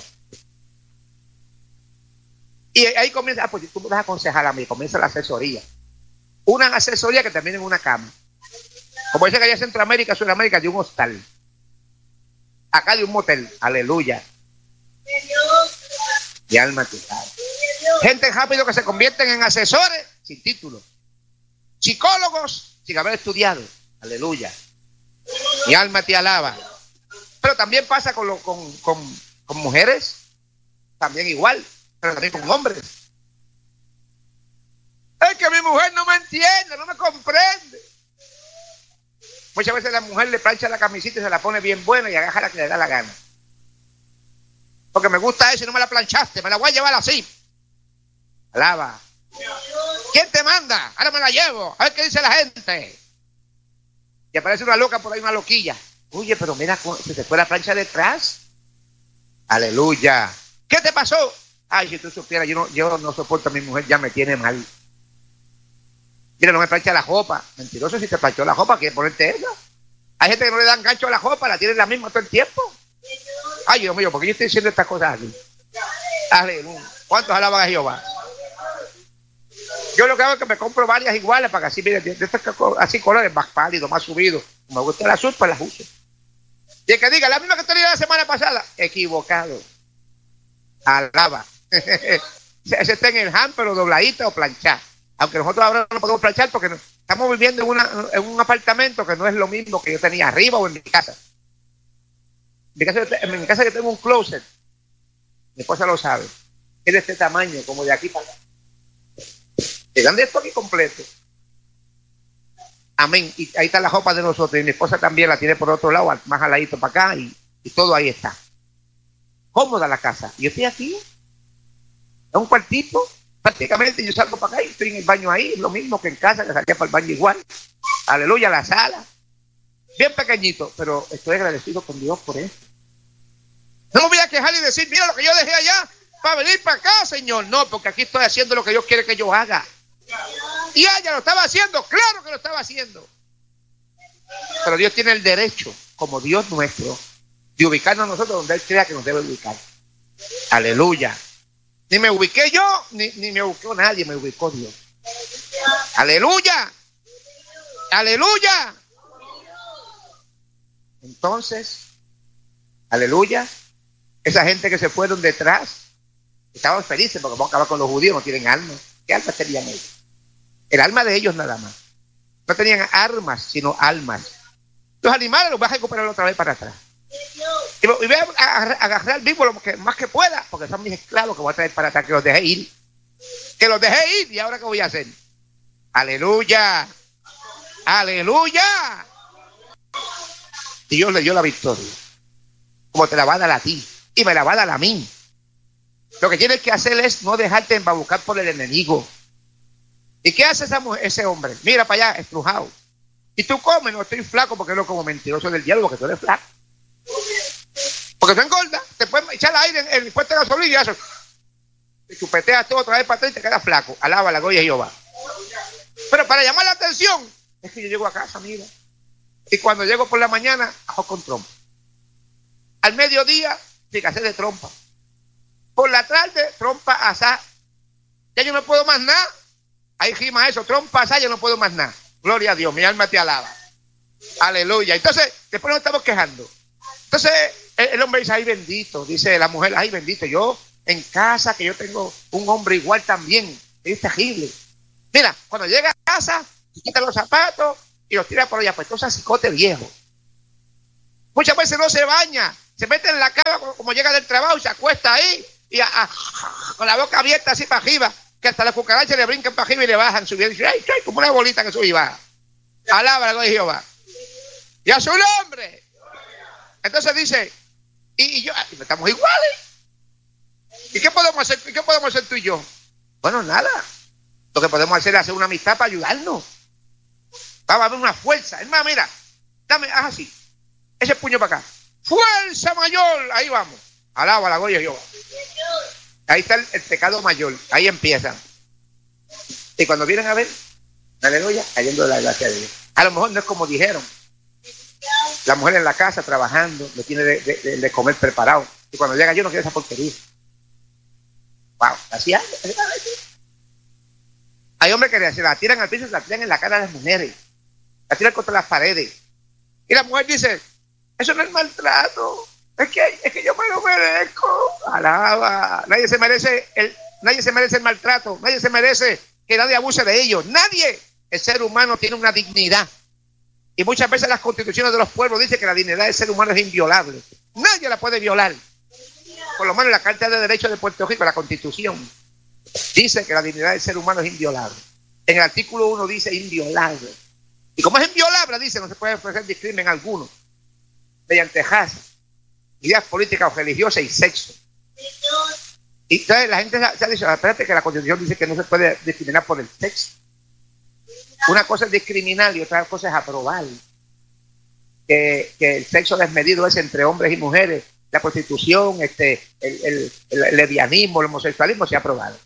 Y ahí comienza, pues tú me vas a aconsejar a mí, comienza la asesoría. Una asesoría que termina en una cama. Como dice que allá en Centroamérica, Sudamérica, de un hostal. Acá de un motel. Aleluya. Y alma tuya. Gente rápido que se convierten en asesores sin título. Psicólogos sin haber estudiado. Aleluya. Mi alma te alaba. Pero también pasa con mujeres. También igual. Pero también con hombres. Es que mi mujer no me entiende, no me comprende. Muchas veces la mujer le plancha la camisita y se la pone bien buena y agarra la que le da la gana. Porque me gusta eso y no me la planchaste, me la voy a llevar así. Alaba. ¿Quién te manda? Ahora me la llevo, a ver qué dice la gente. Y aparece una loca por ahí, una loquilla. Oye, pero mira, se te fue la plancha detrás. Aleluya. ¿Qué te pasó? Ay, si tú supieras, yo no soporto a mi mujer, ya me tiene mal. Mira, no me plancha la ropa. Mentiroso, si te planchó la ropa, ¿quieres ponerte esa? Hay gente que no le dan gancho a la ropa, la tienen la misma todo el tiempo. Ay, Dios mío, ¿por qué yo estoy diciendo estas cosas aquí? Aleluya. ¿Cuántos alaban a Jehová? Yo lo que hago es que me compro varias iguales para que así, miren, de estos así colores más pálidos, más subidos. Me gusta el azul, pues las uso. Y el que diga, la misma que tenía la semana pasada, equivocado. Alaba. Ese está en el ham, pero dobladita o planchada. Aunque nosotros ahora no podemos planchar porque estamos viviendo en un apartamento que no es lo mismo que yo tenía arriba o en mi casa. En mi casa yo tengo un closet. Mi esposa lo sabe. Es de este tamaño, como de aquí para acá. Le dan de esto aquí completo. Amén. Y ahí está la ropa de nosotros. Y mi esposa también la tiene por otro lado, más aladito para acá. Y todo ahí está. Cómoda la casa. Yo estoy aquí. Es un cuartito. Prácticamente yo salgo para acá y estoy en el baño ahí. Es lo mismo que en casa, que salía para el baño igual. Aleluya, la sala. Bien pequeñito. Pero estoy agradecido con Dios por eso. No me voy a quejar y decir, mira lo que yo dejé allá para venir para acá, Señor. No, porque aquí estoy haciendo lo que Dios quiere que yo haga. Y ella lo estaba haciendo, claro que lo estaba haciendo. Pero Dios tiene el derecho, como Dios nuestro, de ubicarnos a nosotros donde Él crea que nos debe ubicar. Aleluya. Ni me ubiqué yo, ni me ubicó nadie, me ubicó Dios. Aleluya. Aleluya. Entonces, aleluya. Esa gente que se fueron detrás estaban felices porque vamos a acabar con los judíos, no tienen alma. ¿Qué alma tenían ellos? El alma de ellos nada más. No tenían armas, sino almas. Los animales los vas a recuperar otra vez para atrás. Y voy a agarrar vivo lo que más que pueda, porque son mis esclavos que voy a traer para atrás, que los dejé ir. Que los dejé ir, y ahora ¿qué voy a hacer? Aleluya. Aleluya. Dios le dio la victoria. Como te la va a dar a ti. Y me la va a dar a mí. Lo que tienes que hacer es no dejarte embabucar por el enemigo. ¿Y qué hace ese hombre? Mira para allá, estrujado. Y tú comes, no estoy flaco porque no como mentiroso del diablo, porque tú eres flaco. Porque tú engordas, te puedes echar el aire en el puesto de gasolina y eso. Te chupeteas todo otra vez para atrás y te quedas flaco. Alaba la gloria de Jehová. Pero para llamar la atención, es que yo llego a casa, mira. Y cuando llego por la mañana, ajo con trompa. Al mediodía, picacé de trompa. Por la tarde, trompa asá. Ya yo no puedo más nada. Ahí rima eso, trompa asá, yo no puedo más nada. Gloria a Dios, mi alma te alaba. Aleluya. Entonces, después nos estamos quejando. Entonces, el hombre dice, ay bendito. Dice la mujer, ay bendito. Yo en casa, que yo tengo un hombre igual también. Es terrible. Mira, cuando llega a casa, se quita los zapatos y los tira por allá, pues entonces cicote viejo. Muchas veces no se baña, se mete en la cama como llega del trabajo y se acuesta ahí y con la boca abierta así para arriba, que hasta las cucarachas le brincan para arriba y le bajan subiendo. Y dice, ay, como una bolita que sube y baja. Alaba la gloria de Jehová. Y a su nombre. Entonces dice, y yo, estamos iguales. ¿Y qué podemos hacer? ¿Qué podemos hacer tú y yo? Bueno, nada. Lo que podemos hacer es hacer una amistad para ayudarnos. Va a haber una fuerza. Es más, mira, dame, haz así. Ese puño para acá. ¡Fuerza mayor! Ahí vamos. Alaba la gloria de Jehová. Ahí está el pecado mayor. Ahí empiezan. Y cuando vienen a ver, aleluya, cayendo de la gracia de Dios. A lo mejor no es como dijeron. La mujer en la casa trabajando, le tiene de comer preparado. Y cuando llega yo no quiero esa porquería. Wow, así hay. Hay hombres que se la tiran al piso y se la tiran en la cara de las mujeres. La tiran contra las paredes. Y la mujer dice, eso no es maltrato. Es que yo me lo merezco. Alaba. Nadie se merece el maltrato. Nadie se merece que nadie abuse de ellos. Nadie. El ser humano tiene una dignidad. Y muchas veces las constituciones de los pueblos dicen que la dignidad del ser humano es inviolable. Nadie la puede violar. Por lo menos la Carta de Derechos de Puerto Rico, la Constitución, dice que la dignidad del ser humano es inviolable. En el artículo 1 dice inviolable. Y como es inviolable, dice, no se puede ofrecer discrimen alguno mediante raza, ideas políticas o religiosas y sexo. Y entonces la gente se ha dicho, espérate, que la Constitución dice que no se puede discriminar por el sexo. Una cosa es discriminar y otra cosa es aprobar que el sexo desmedido es entre hombres y mujeres. La prostitución, el lesbianismo, el homosexualismo se ha aprobado.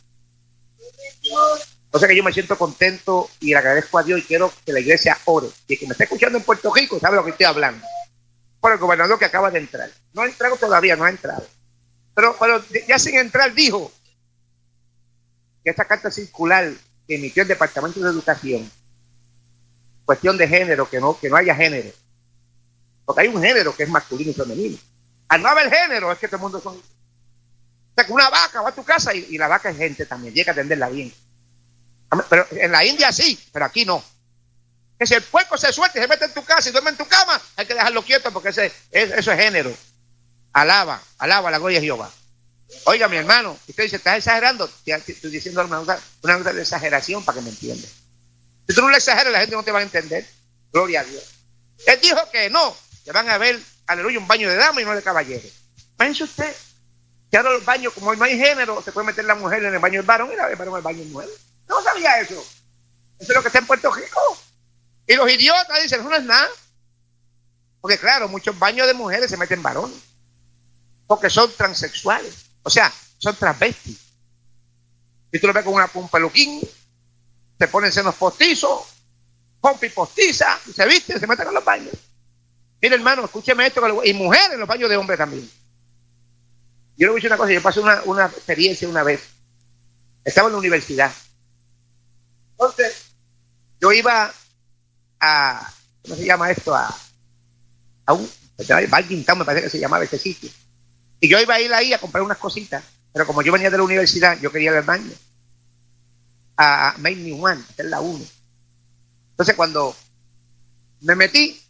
O sea que yo me siento contento y le agradezco a Dios y quiero que la iglesia ore. Y el que me está escuchando en Puerto Rico sabe lo que estoy hablando. Por el gobernador que acaba de entrar. No ha entrado todavía, no ha entrado. Pero ya sin entrar dijo que esta carta circular que emitió el Departamento de Educación, cuestión de género, que no haya género. Porque hay un género que es masculino y femenino. Al no haber género, es que todo el mundo son... O sea, que una vaca va a tu casa y la vaca es gente también, llega a atenderla bien. Pero en la India sí, pero aquí no. Que si el puerco se suelta y se mete en tu casa y duerme en tu cama, hay que dejarlo quieto porque eso es género. Alaba la gloria de Jehová. Oiga, mi hermano, usted dice, ¿estás exagerando? Estoy diciendo una nota de exageración para que me entiendan. Si tú no le exageras, la gente no te va a entender. Gloria a Dios. Él dijo que no, que van a ver, aleluya, un baño de dama y no de caballero. Piense usted, que ahora los baños, como no hay género, se puede meter la mujer en el baño del varón y el varón en el baño del mujer. No sabía eso. Eso es lo que está en Puerto Rico. Y los idiotas dicen, eso no es nada. Porque claro, muchos baños de mujeres se meten varones. Porque son transexuales. O sea, son transvestis. Y tú lo ves con un peluquín, se ponen senos postizos, pompi postiza, se visten, se meten en los baños. Mire, hermano, escúcheme esto, y mujeres en los baños de hombres también. Yo le voy a decir una cosa, yo pasé una experiencia una vez. Estaba en la universidad. Entonces, yo iba a, ¿cómo se llama esto? A un Banking Town, me parece que se llamaba este sitio. Y yo iba a ir ahí a comprar unas cositas, pero como yo venía de la universidad, yo quería ir al baño. A Main New One, que es la 1. Entonces, cuando me metí,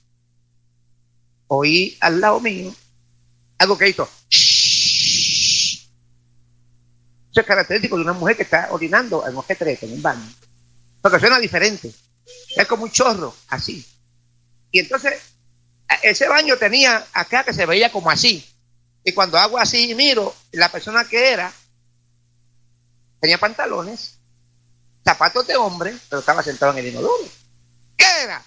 oí al lado mío algo que hizo. Eso es característico de una mujer que está orinando en un G3, en un baño. Porque suena diferente. Es como un chorro, así. Y entonces, ese baño tenía acá que se veía como así. Y cuando hago así y miro, la persona que era, tenía pantalones, zapatos de hombre, pero estaba sentado en el inodoro. ¿Qué era?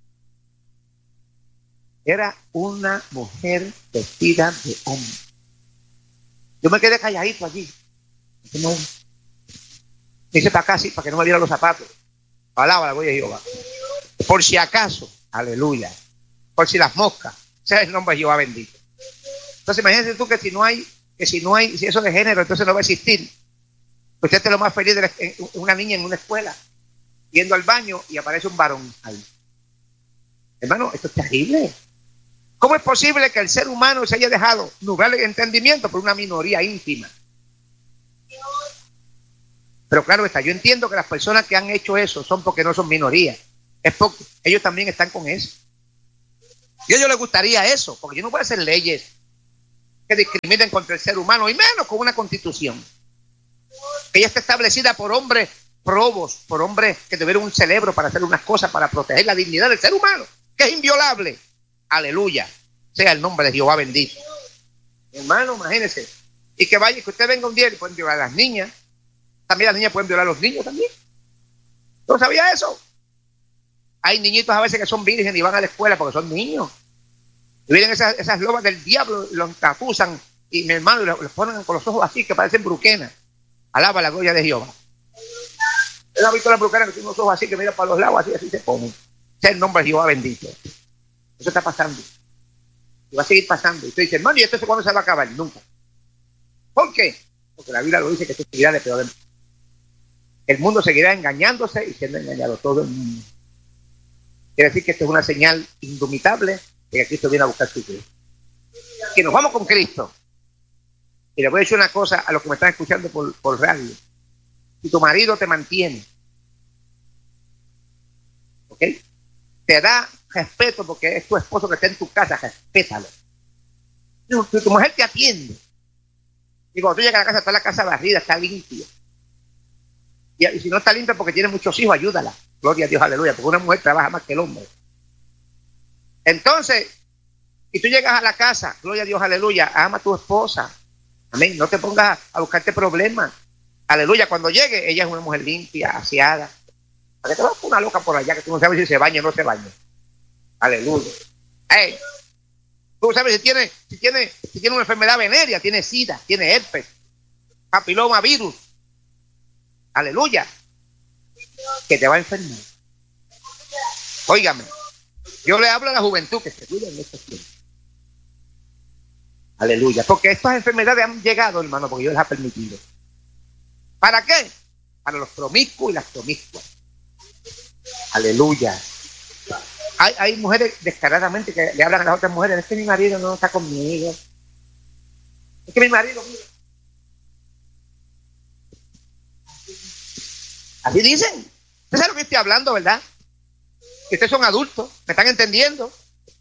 Era una mujer vestida de hombre. Yo me quedé calladito allí. Me hice para acá, así, para que no me vieran los zapatos. Alaba la gloria de Jehová. Por si acaso, aleluya. Por si las moscas, sea el nombre de Jehová bendito. Entonces imagínense tú que si eso de género, entonces no va a existir. Usted está lo más feliz de una niña en una escuela, yendo al baño y aparece un varón ahí. Hermano, esto es terrible. ¿Cómo es posible que el ser humano se haya dejado nublar el entendimiento por una minoría íntima? Pero claro está, yo entiendo que las personas que han hecho eso son porque no son minorías. Es porque ellos también están con eso. Y a ellos les gustaría eso, porque yo no voy a hacer leyes que discriminen contra el ser humano, y menos con una constitución que ya está establecida por hombres probos, por hombres que tuvieron un cerebro para hacer unas cosas, para proteger la dignidad del ser humano, que es inviolable. Aleluya, sea el nombre de Jehová bendito. Hermano, imagínense. Y que vaya, que usted venga un día y pueden violar a las niñas. También las niñas pueden violar a los niños también. ¿No sabía eso? Hay niñitos a veces que son vírgenes y van a la escuela porque son niños. Y vienen esas lobas del diablo, los encapuzan y mi hermano los ponen con los ojos así que parecen bruquenas. Alaba la gloria de Jehová. Él ha visto la bruquena que tiene unos ojos así que mira para los lados, así se ponen. Sea el nombre de Jehová bendito. Eso está pasando. Y va a seguir pasando. Y usted dice, hermano, ¿y esto cuándo se va a acabar? Nunca. ¿Por qué? Porque la Biblia lo dice que esto seguirá de peor. El mundo seguirá engañándose y siendo engañado todo el mundo. Quiere decir que esto es una señal indomitable de que Cristo viene a buscar su Cristo. Que nos vamos con Cristo. Y le voy a decir una cosa a los que me están escuchando por radio. Si tu marido te mantiene, ¿ok? Te da respeto porque es tu esposo que está en tu casa, respétalo. Si tu mujer te atiende, y cuando tú llegas a la casa, está la casa barrida, está limpia. Y si no está limpia porque tiene muchos hijos, ayúdala. Gloria a Dios, aleluya, porque una mujer trabaja más que el hombre. Entonces, y tú llegas a la casa, gloria a Dios, aleluya, ama a tu esposa. Amén. No te pongas a buscarte problemas. Aleluya, cuando llegue, ella es una mujer limpia, aseada. ¿Para qué te vas con una loca por allá que tú no sabes si se baña o no se baña? Aleluya. Hey, tú sabes si tiene una enfermedad venérea, tiene sida, tiene herpes, papiloma virus. Aleluya. Que te va a enfermar. Óigame, yo le hablo a la juventud que se cuida en estos tiempos. Aleluya. Porque estas enfermedades han llegado, hermano, porque Dios les ha permitido. ¿Para qué? Para los promiscuos y las promiscuas. Aleluya. Hay mujeres descaradamente que le hablan a las otras mujeres, es que mi marido no está conmigo. Es que mi marido, mira. Así dicen. Ustedes saben lo que estoy hablando, ¿verdad? Que ustedes son adultos, me están entendiendo.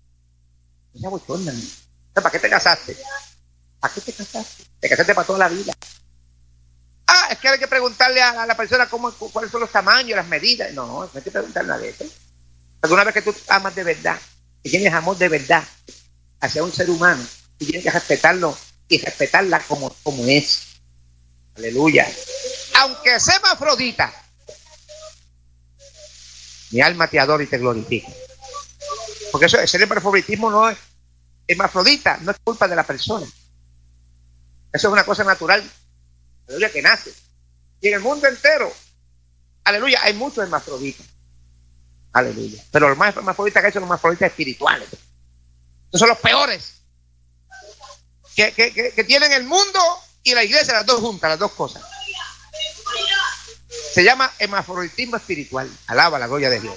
¿Para qué te casaste? ¿Para qué te casaste? Te casaste para toda la vida. Es que hay que preguntarle a la persona cuáles son los tamaños, las medidas. No hay que preguntar nada de eso. Porque una vez que tú amas de verdad, y tienes amor de verdad hacia un ser humano, y tienes que respetarlo y respetarla como es. Aleluya. Aunque sea hermafrodita, mi alma te adora y te glorifica. Porque eso, ese hermafroditismo no es hermafrodita, no es culpa de la persona. Eso es una cosa natural, aleluya, que nace. Y en el mundo entero, aleluya, hay muchos hermafroditas. Aleluya. Pero los más hermafroditas que hay son los hermafroditas espirituales. Esos son los peores. Que tienen el mundo y la iglesia, las dos juntas, las dos cosas. Se llama hermafroditismo espiritual. Alaba la gloria de Dios.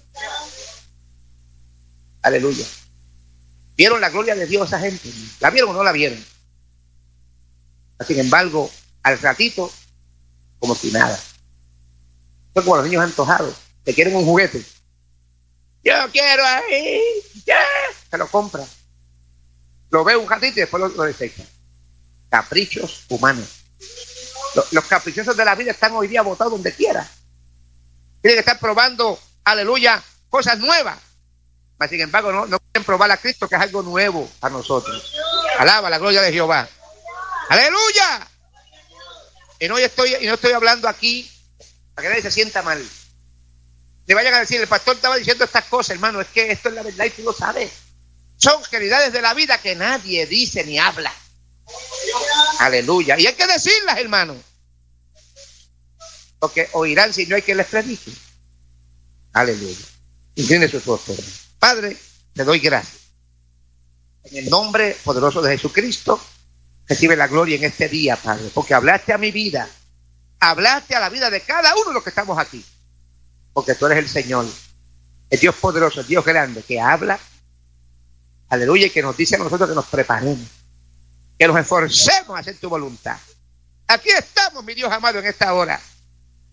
Aleluya. ¿Vieron la gloria de Dios esa gente? ¿La vieron o no la vieron? Sin embargo, al ratito, como si nada. Son como los niños antojados, que quieren un juguete. Yo quiero ahí, yeah. Se lo compra. Lo ve un ratito y después lo desecha. Caprichos humanos. Los caprichosos de la vida están hoy día botados donde quiera. Tienen que estar probando, aleluya, cosas nuevas. Mas sin embargo, no quieren probar a Cristo, que es algo nuevo a nosotros. Alaba la gloria de Jehová. ¡Aleluya! Y no estoy hablando aquí para que nadie se sienta mal. Le vayan a decir, el pastor estaba diciendo estas cosas, hermano, es que esto es la verdad y tú lo sabes. Son realidades de la vida que nadie dice ni habla. Aleluya. Y hay que decirlas, hermano. Porque oirán si no hay quien les predique. Aleluya. Incline sus rostros. Padre, te doy gracias. En el nombre poderoso de Jesucristo, recibe la gloria en este día, Padre, porque hablaste a mi vida, hablaste a la vida de cada uno de los que estamos aquí, porque tú eres el Señor, el Dios poderoso, el Dios grande, que habla, aleluya, y que nos dice a nosotros que nos preparemos, que nos esforcemos a hacer tu voluntad. Aquí estamos, mi Dios amado, en esta hora,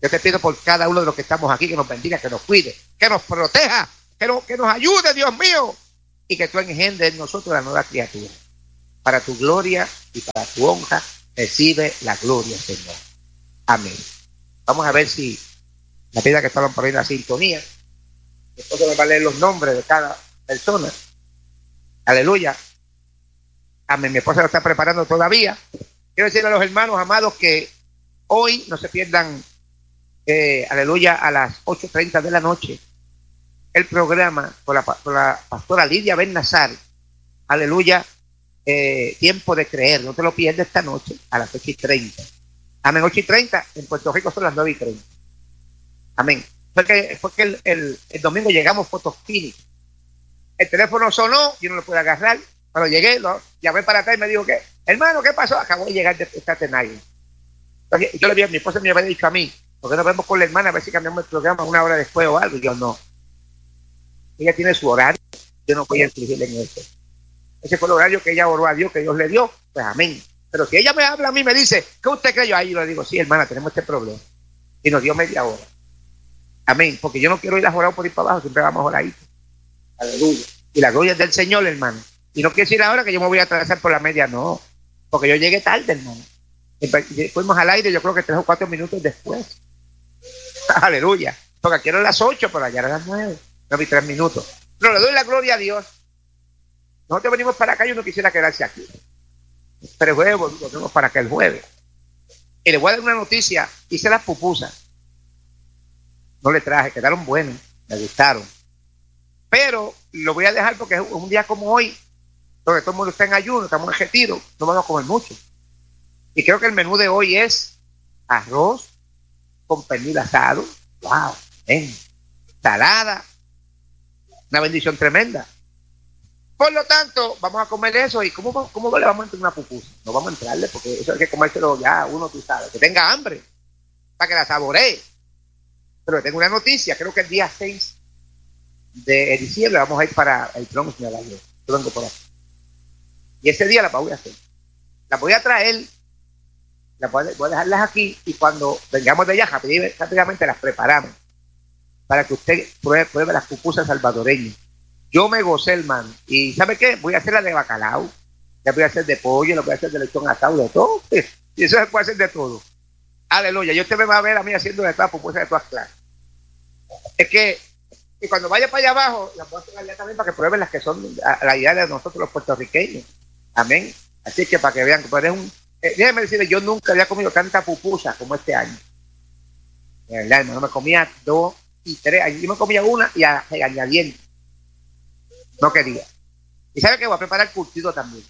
Yo te pido por cada uno de los que estamos aquí, que nos bendiga, que nos cuide, que nos proteja, que nos ayude, Dios mío, y que tú engendres en nosotros la nueva criatura. Para tu gloria y para tu honra, recibe la gloria, Señor. Amén. Vamos a ver si la vida que estaban por ahí en la sintonía, después me va a leer los nombres de cada persona. Aleluya. Amén. Mi esposa lo está preparando todavía. Quiero decirle a los hermanos amados que hoy no se pierdan, aleluya, a las 8:30 de la noche, el programa con la pastora Lidia Bernazar, aleluya, tiempo de creer. No te lo pierdas esta noche a las 8:30. Amén. 8:30, en Puerto Rico son las 9:30. Amén. Porque el domingo llegamos fotofinish. El teléfono sonó, yo no lo pude agarrar. Cuando llegué, lo llamé para atrás y me dijo que, hermano, ¿qué pasó? Acabo de llegar de Staten Island. Entonces, yo le vi a mi esposa, me había dicho a mí, ¿por qué no vemos con la hermana a ver si cambiamos el programa una hora después o algo? Y yo, no. Ella tiene su horario, yo no voy a infligirle en eso. Ese fue el horario que ella oró a Dios, que Dios le dio, pues amén. Pero si ella me habla a mí, me dice, ¿qué usted cree? Yo ahí le digo, sí, hermana, tenemos este problema. Y nos dio media hora. Amén. Porque yo no quiero ir a orar por ir para abajo, siempre vamos a orar ahí. Aleluya. Y la gloria es del Señor, hermano. Y no quiere decir ahora que yo me voy a atravesar por la media, no. Porque yo llegué tarde, hermano. Y fuimos al aire, yo creo que 3 o 4 minutos después. Aleluya. Porque aquí eran las 8, pero allá eran las 9. No vi 3 minutos. Pero le doy la gloria a Dios. Nosotros venimos para acá y uno quisiera quedarse aquí. Pero el jueves volvemos para acá el jueves. Y le voy a dar una noticia. Hice las pupusas. No le traje, quedaron buenas. Me gustaron. Pero lo voy a dejar porque es un día como hoy, donde todo el mundo está en ayuno, estamos en retiro, no vamos a comer mucho. Y creo que el menú de hoy es arroz con pernil asado. ¡Wow! Ensalada. Una bendición tremenda. Por lo tanto, vamos a comer eso. ¿Y cómo le vamos a entrar una pupusa? No vamos a entrarle porque eso hay que comérselo ya uno, tú sabes, que tenga hambre, para que la saboree. Pero tengo una noticia, creo que el día 6 de diciembre vamos a ir para el Bronx, Nueva York. Yo vengo por aquí. Y ese día las voy a hacer. Las voy a traer, voy a dejarlas aquí y cuando vengamos de allá rápidamente las preparamos para que usted pruebe las pupusas salvadoreñas. Yo me gocé, hermano. ¿Y sabe qué? Voy a hacer la de bacalao, la voy a hacer de pollo, la voy a hacer de lechón asado, de todo. Y eso se puede hacer de todo. Aleluya. Y usted me va a ver a mí haciendo de todas pupusas de todas clases. Es que y cuando vaya para allá abajo, las voy a hacer allá también para que prueben las que son a la idea de nosotros los puertorriqueños. Amén. Así que para que vean, pero déjenme decirles, yo nunca había comido tanta pupusa como este año. De verdad, hermano, me comía 2 y 3. Yo me comía una y añadiendo. No quería. Y ¿sabe qué? Voy a preparar el curtido también.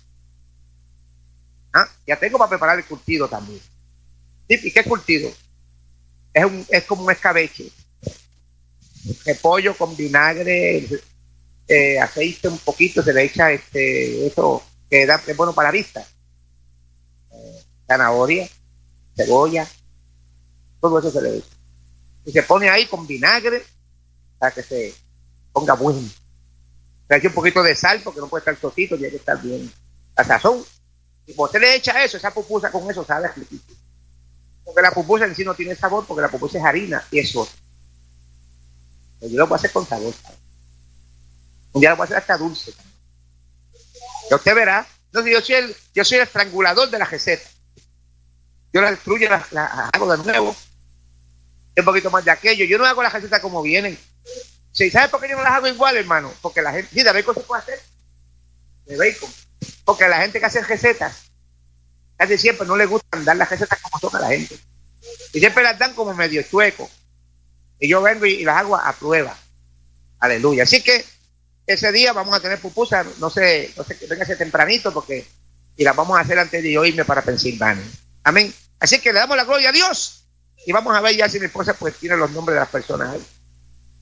Ya tengo para preparar el curtido también. ¿Y qué curtido? Es como un escabeche. De pollo con vinagre, aceite un poquito, se le echa eso que es bueno para la vista. Zanahoria, cebolla, todo eso se le echa. Y se pone ahí con vinagre para que se ponga bueno. Se le echa un poquito de sal porque no puede estar tostito, tiene que estar bien la sazón. Y cuando usted le echa eso, esa pupusa con eso sabe riquísimo. Porque la pupusa en sí no tiene sabor, porque la pupusa es harina y eso. Yo lo puedo hacer con sabor. Un día lo puedo hacer hasta dulce. Ya usted verá. Entonces yo soy el estrangulador de la receta. Yo la destruyo, la hago de nuevo. Un poquito más de aquello. Yo no hago las recetas como vienen. ¿Sí? ¿Sabes por qué yo no las hago igual, hermano? Porque la gente, sí, de bacon se puede hacer. De bacon. Porque la gente que hace recetas, casi siempre no le gustan dar las recetas como son a la gente. Y siempre las dan como medio chueco. Y yo vengo y las hago a prueba. Aleluya. Así que ese día vamos a tener pupusas, no sé, véngase tempranito porque y las vamos a hacer antes de yo irme para Pensilvania. Amén. Así que le damos la gloria a Dios y vamos a ver ya si mi esposa pues tiene los nombres de las personas ahí.